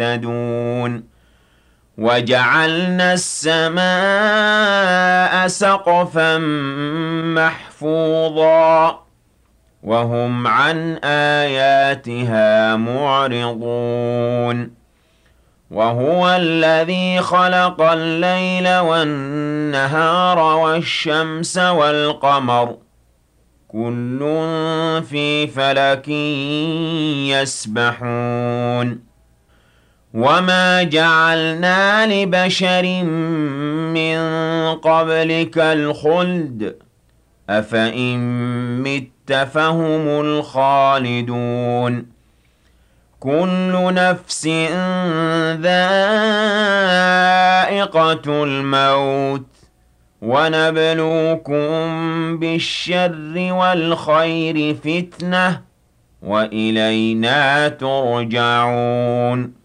يهتدون وجعلنا السماء سقفا محفوظا وهم عن آياتها معرضون وهو الذي خلق الليل والنهار والشمس والقمر كل في فلك يسبحون وما جعلنا لبشر من قبلك الخلد أفإن مت فهم الخالدون كل نفس ذائقة الموت ونبلوكم بالشر والخير فتنة وإلينا ترجعون